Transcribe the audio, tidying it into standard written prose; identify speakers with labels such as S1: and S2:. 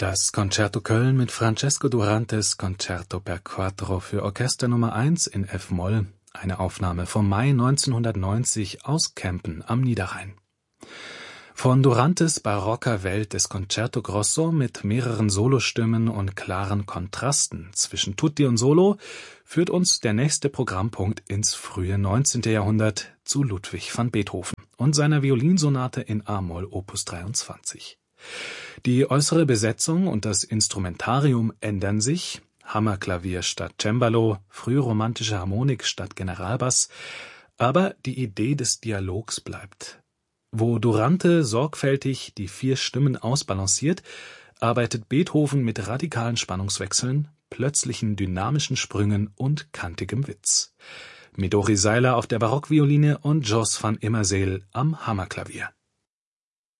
S1: Das Concerto Köln mit Francesco Durantes Concerto per Quattro für Orchester Nummer 1 in F-Moll, eine Aufnahme vom Mai 1990 aus Kempen am Niederrhein. Von Durantes barocker Welt des Concerto Grosso mit mehreren Solostimmen und klaren Kontrasten zwischen Tutti und Solo führt uns der nächste Programmpunkt ins frühe 19. Jahrhundert zu Ludwig van Beethoven und seiner Violinsonate in a-Moll Opus 23. Die äußere Besetzung und das Instrumentarium ändern sich, Hammerklavier statt Cembalo, frühromantische Harmonik statt Generalbass, aber die Idee des Dialogs bleibt. Wo Durante sorgfältig die 4 Stimmen ausbalanciert, arbeitet Beethoven mit radikalen Spannungswechseln, plötzlichen dynamischen Sprüngen und kantigem Witz. Midori Seiler auf der Barockvioline und Jos van Immerseel am Hammerklavier.